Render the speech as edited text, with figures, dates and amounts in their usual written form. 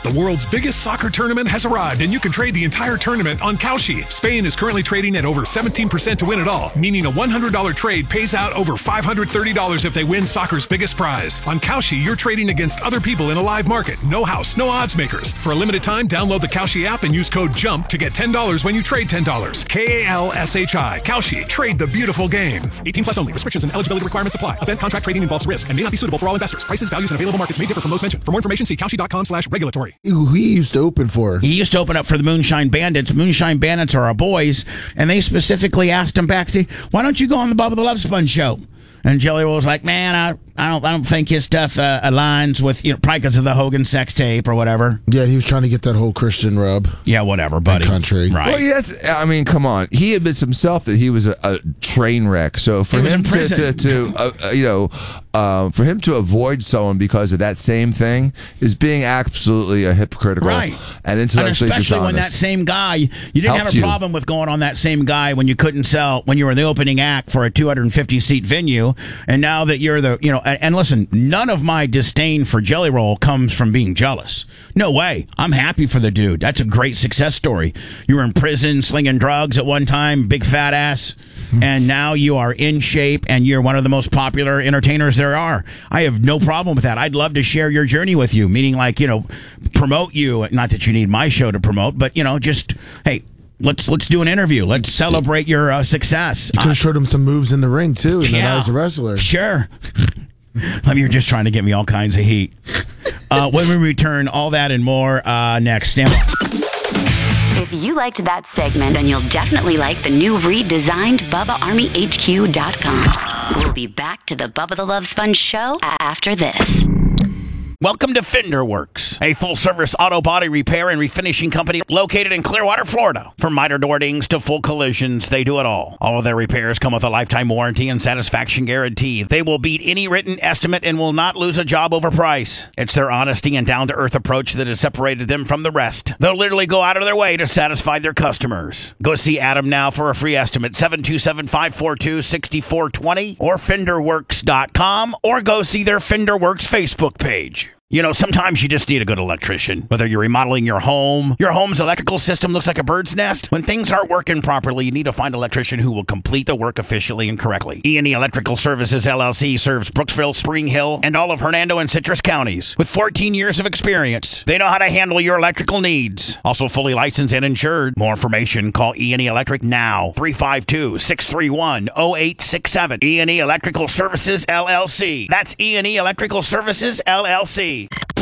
The world's biggest soccer tournament has arrived, and you can trade the entire tournament on Kalshi. Spain is currently trading at over 17% to win it all, meaning a $100 trade pays out over $530 if they win soccer's biggest prize. On Kalshi, you're trading against other people in a live market. No house, no odds makers. For a limited time, download the Kalshi app and use code JUMP to get $10 when you trade $10. Kalshi. Kalshi. Trade the beautiful game. 18 plus only. Restrictions and eligibility requirements apply. Event contract trading involves risk and may not be suitable for all investors. Prices, values, and available markets may differ from those mentioned. For more information, see Kalshi.com/regulatory. Who he used to open for? He used to open up for the Moonshine Bandits. Moonshine Bandits are our boys, and they specifically asked him backstage, "Why don't you go on the Bubba the Love Sponge show?" And Jelly Roll was like, "Man, I don't think his stuff aligns with, probably because of the Hogan sex tape or whatever." Yeah, he was trying to get that whole Christian rub. Yeah, whatever, buddy. Country, right? Well, come on. He admits himself that he was a train wreck. So for him for him to avoid someone because of that same thing is being absolutely a hypocritical and intellectually especially dishonest. when that same guy, you didn't have a problem with going on that same guy when you couldn't sell, when you were the opening act for a 250-seat venue, and now that you're the, and listen, none of my disdain for Jelly Roll comes from being jealous. No way. I'm happy for the dude. That's a great success story. You were in prison slinging drugs at one time, big fat ass, and now you are in shape and you're one of the most popular entertainers there are. I have no problem with that. I'd love to share your journey with you, meaning promote you. Not that you need my show to promote, but, just, hey, let's do an interview. Let's celebrate your success. You could have showed him some moves in the ring, too, as a wrestler. Sure. You're just trying to get me all kinds of heat. When we return, all that and more next. Stand by. If you liked that segment, then you'll definitely like the new redesigned BubbaArmyHQ.com. We'll be back to the Bubba the Love Sponge show after this. Welcome to Fender Works, a full-service auto body repair and refinishing company located in Clearwater, Florida. From miter door dings to full collisions, they do it all. All of their repairs come with a lifetime warranty and satisfaction guarantee. They will beat any written estimate and will not lose a job over price. It's their honesty and down-to-earth approach that has separated them from the rest. They'll literally go out of their way to satisfy their customers. Go see Adam now for a free estimate, 727-542-6420 or FenderWorks.com, or go see their Fender Works Facebook page. Sometimes you just need a good electrician. Whether you're remodeling your home's electrical system looks like a bird's nest. When things aren't working properly, you need to find an electrician who will complete the work efficiently and correctly. E&E Electrical Services, LLC serves Brooksville, Spring Hill, and all of Hernando and Citrus counties. With 14 years of experience, they know how to handle your electrical needs. Also fully licensed and insured. More information, call E&E Electric now. 352-631-0867. E&E Electrical Services, LLC. That's E&E Electrical Services, LLC.